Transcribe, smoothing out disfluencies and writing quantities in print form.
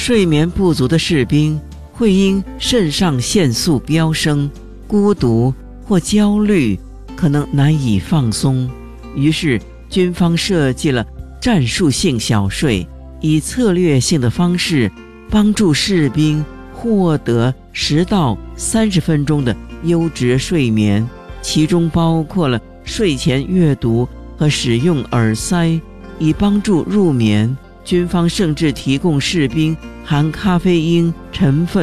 睡眠不足的士兵会因肾上腺素飙升、孤独或焦虑，可能难以放松。于是军方设计了战术性小睡，以策略性的方式帮助士兵获得10到30分钟的优质睡眠，其中包括了睡前阅读和使用耳塞，以帮助入眠。军方甚至提供士兵含咖啡因成分